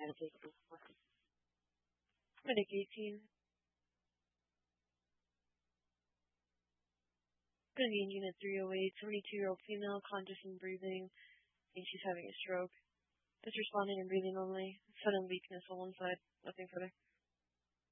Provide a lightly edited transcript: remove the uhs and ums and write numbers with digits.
Medic 18. Gonna be in Unit 308, 72-year-old female, conscious and breathing. I think she's having a stroke. Just responding and breathing only. Sudden weakness on one side, nothing further.